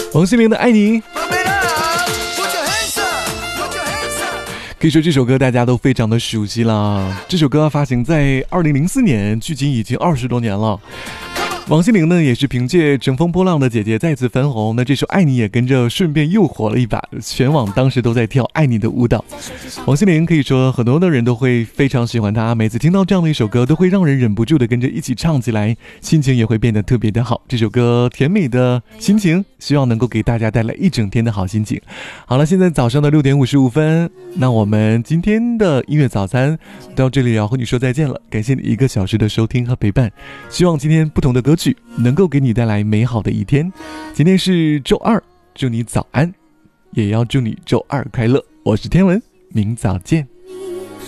王心凌的《爱你》。可以说这首歌大家都非常的熟悉了。这首歌发行在2004年，距今已经20多年了。王心凌呢，也是凭借《乘风破浪的姐姐》再次翻红，那这首《爱你》也跟着顺便又火了一把，全网当时都在跳《爱你》的舞蹈。王心凌可以说很多的人都会非常喜欢她，每次听到这样的一首歌，都会让人忍不住的跟着一起唱起来，心情也会变得特别的好。这首歌甜美的心情，希望能够给大家带来一整天的好心情。好了，现在早上的6点55分，那我们今天的音乐早餐到这里要和你说再见了，感谢你1个小时的收听和陪伴，希望今天不同的歌曲能够给你带来美好的一天。今天是周二，祝你早安，也要祝你周二快乐。我是天文，明早见。